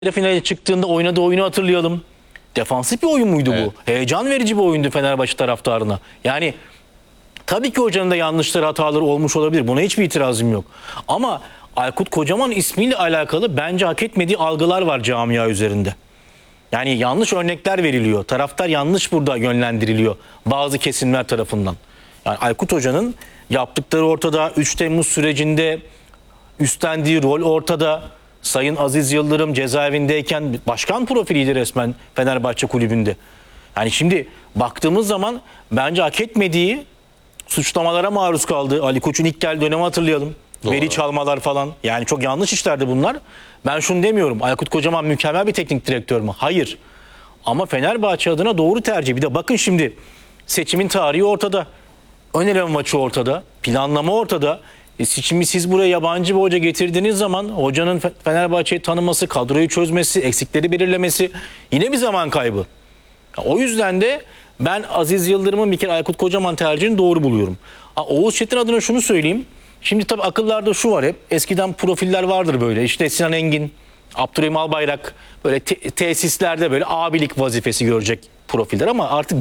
Finale çıktığında oynadığı oyunu hatırlayalım. Defansif bir oyun muydu bu? Heyecan verici bir oyundu Fenerbahçe taraftarına. Yani tabii ki hocanın da yanlışları, hataları olmuş olabilir. Buna hiçbir itirazım yok. Ama Aykut Kocaman ismiyle alakalı bence hak etmediği algılar var camia üzerinde. Yani yanlış örnekler veriliyor. Taraftar yanlış burada yönlendiriliyor bazı kesimler tarafından. Yani Aykut Hoca'nın yaptıkları ortada. 3 Temmuz sürecinde üstlendiği rol ortada. Sayın Aziz Yıldırım cezaevindeyken başkan profiliydi resmen Fenerbahçe kulübünde. Yani şimdi baktığımız zaman bence hak etmediği suçlamalara maruz kaldı. Ali Koç'un ilk geldiği dönemi hatırlayalım. Doğru. Veri çalmalar falan. Yani çok yanlış işlerdi bunlar. Ben şunu demiyorum. Aykut Kocaman mükemmel bir teknik direktör mü? Hayır. Ama Fenerbahçe adına doğru tercih. Bir de bakın şimdi seçimin tarihi ortada. Ön eleme maçı ortada. Planlama ortada. Şimdi siz buraya yabancı bir hoca getirdiğiniz zaman hocanın Fenerbahçe'yi tanıması, kadroyu çözmesi, eksikleri belirlemesi yine bir zaman kaybı. O yüzden de ben Aziz Yıldırım'ın bir kere Aykut Kocaman tercihini doğru buluyorum. Oğuz Çetin adına şunu söyleyeyim. Şimdi tabii akıllarda şu var hep. Eskiden profiller vardır böyle. İşte Sinan Engin, Abdurrahim Albayrak böyle tesislerde böyle abilik vazifesi görecek profiller ama artık